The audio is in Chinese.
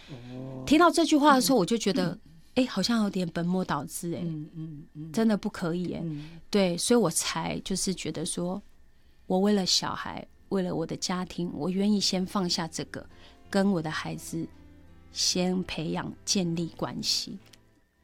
听到这句话的时候，我就觉得，好像有点本末倒置，真的不可以，对，所以我才就是觉得说，我为了小孩，为了我的家庭，我愿意先放下这个，跟我的孩子先培养建立关系。